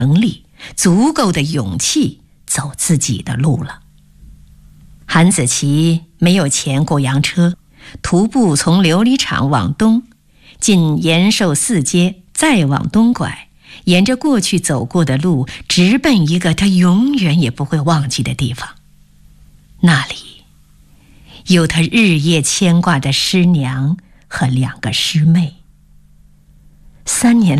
能力、足够的勇气走自己的路了。韩子琪没有钱过洋车，徒步从琉璃厂往东，进延寿四街，再往东拐，沿着过去走过的路，直奔一个他永远也不会忘记的地方。那里有他日夜牵挂的师娘和2个师妹。3年